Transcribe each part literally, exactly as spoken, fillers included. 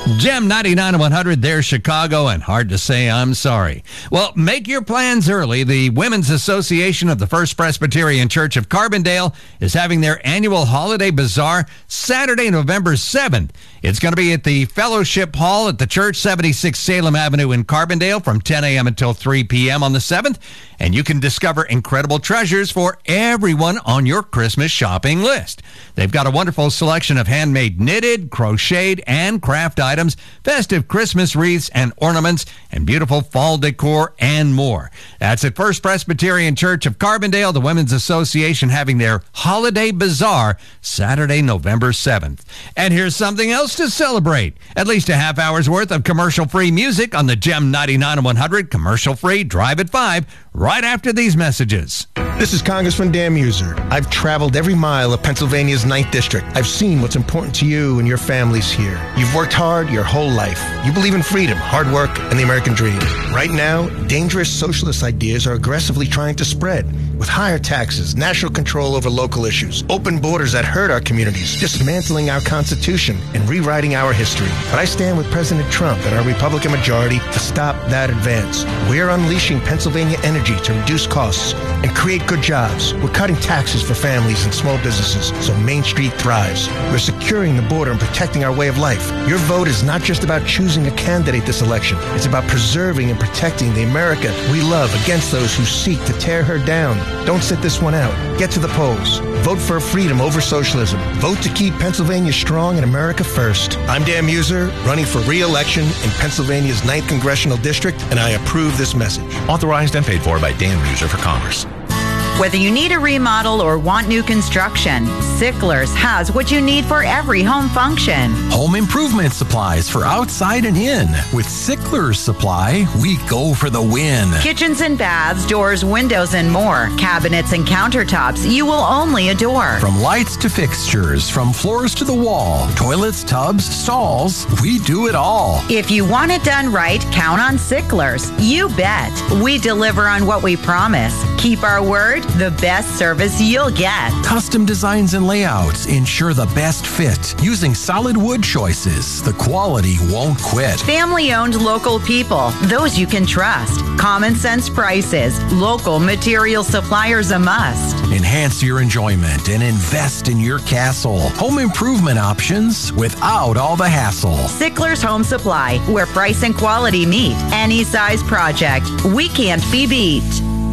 Gem ninety-nine and one hundred, there's Chicago, and hard to say I'm sorry. Well, make your plans early. The Women's Association of the First Presbyterian Church of Carbondale is having their annual holiday bazaar Saturday, November seventh. It's going to be at the Fellowship Hall at the church, seventy-six Salem Avenue in Carbondale, from ten a.m. until three p.m. on the seventh. And you can discover incredible treasures for everyone on your Christmas shopping list. They've got a wonderful selection of handmade knitted, crocheted, and craft items, festive Christmas wreaths and ornaments, and beautiful fall decor, and more. That's at First Presbyterian Church of Carbondale, the Women's Association, having their Holiday Bazaar Saturday, November seventh. And here's something else to celebrate. At least a half hour's worth of commercial-free music on the Gem ninety-nine and one hundred, commercial-free, Drive at five, right after these messages. This is Congressman Dan Muser. I've traveled every mile of Pennsylvania's ninth District. I've seen what's important to you and your families here. You've worked hard your whole life. You believe in freedom, hard work, and the American dream. Right now, dangerous socialist ideas are aggressively trying to spread. With higher taxes, national control over local issues, open borders that hurt our communities, dismantling our Constitution, and rewriting our history. But I stand with President Trump and our Republican majority to stop that advance. We're unleashing Pennsylvania energy to reduce costs and create good jobs. We're cutting taxes for families and small businesses so Main Street thrives. We're securing the border and protecting our way of life. Your vote is not just about choosing a candidate this election. It's about preserving and protecting the America we love against those who seek to tear her down. Don't sit this one out. Get to the polls. Vote for freedom over socialism. Vote to keep Pennsylvania strong and America first. I'm Dan Muser, running for re-election in Pennsylvania's ninth Congressional District, and I approve this message. Authorized and paid for by Dan Muser for Congress. Whether you need a remodel or want new construction, Sickler's has what you need for every home function. Home improvement supplies for outside and in. With Sickler's Supply, we go for the win. Kitchens and baths, doors, windows, and more. Cabinets and countertops you will only adore. From lights to fixtures, from floors to the wall, toilets, tubs, stalls, we do it all. If you want it done right, count on Sickler's. You bet. We deliver on what we promise. Keep our word. The best service you'll get. Custom designs and layouts ensure the best fit. Using solid wood choices, the quality won't quit. Family-owned local people, those you can trust. Common sense prices. Local material suppliers a must. Enhance your enjoyment and invest in your castle. Home improvement options without all the hassle. Sickler's Home Supply, where price and quality meet. Any size project, we can't be beat.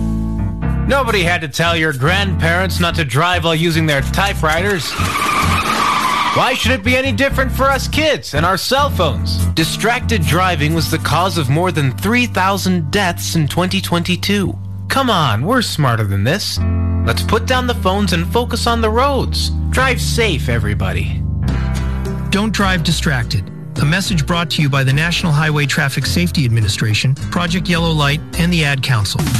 Nobody had to tell your grandparents not to drive while using their typewriters. Why should it be any different for us kids and our cell phones? Distracted driving was the cause of more than three thousand deaths in twenty twenty-two. Come on, we're smarter than this. Let's put down the phones and focus on the roads. Drive safe, everybody. Don't drive distracted. A message brought to you by the National Highway Traffic Safety Administration, Project Yellow Light, and the Ad Council.